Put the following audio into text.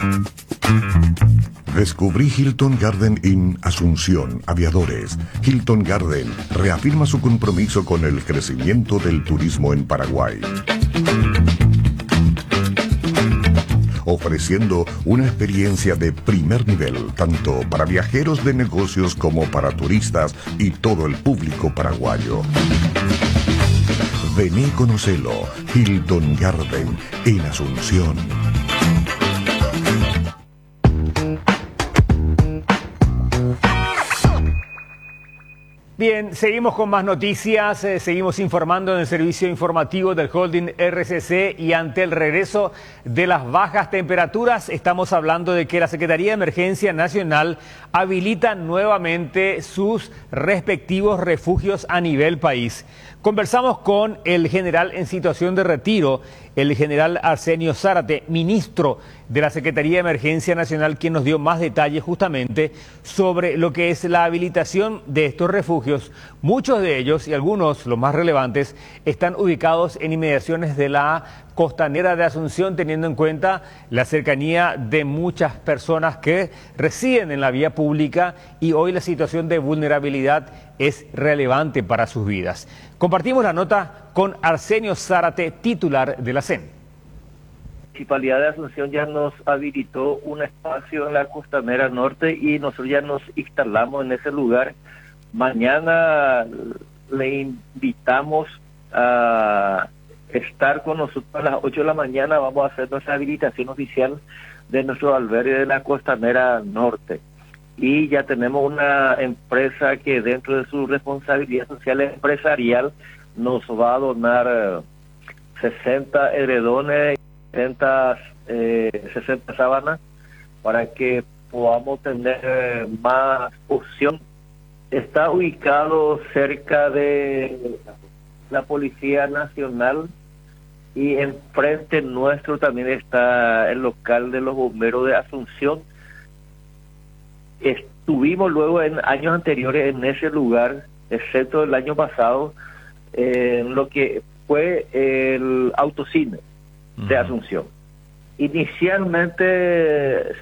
Descubrí Hilton Garden Inn Asunción, Aviadores. Hilton Garden reafirma su compromiso con el crecimiento del turismo en Paraguay, ofreciendo una experiencia de primer nivel, tanto para viajeros de negocios como para turistas y todo el público paraguayo. Vení a conocerlo, Hilton Garden en Asunción. Bien, seguimos con más noticias, seguimos informando en el servicio informativo del Holding RCC y ante el regreso de las bajas temperaturas estamos hablando de que la Secretaría de Emergencia Nacional habilita nuevamente sus respectivos refugios a nivel país. Conversamos con el general en situación de retiro, el general Arsenio Zárate, ministro de la Secretaría de Emergencia Nacional, quien nos dio más detalles justamente sobre lo que es la habilitación de estos refugios. Muchos de ellos, y algunos, los más relevantes, están ubicados en inmediaciones de la costanera de Asunción, teniendo en cuenta la cercanía de muchas personas que residen en la vía pública y hoy la situación de vulnerabilidad es relevante para sus vidas. Compartimos la nota con Arsenio Zárate, titular de la CEN. La Municipalidad de Asunción ya nos habilitó un espacio en la costanera norte y nosotros ya nos instalamos en ese lugar. Mañana le invitamos a estar con nosotros a las 8 de la mañana. Vamos a hacer nuestra habilitación oficial de nuestro albergue de la costanera norte. Y ya tenemos una empresa que dentro de su responsabilidad social empresarial nos va a donar 60 edredones, 60 sábanas para que podamos tener más opción. Está ubicado cerca de la Policía Nacional y enfrente nuestro también está el local de los bomberos de Asunción. Estuvimos luego en años anteriores en ese lugar, excepto el año pasado, en lo que fue el autocine de Asunción. Inicialmente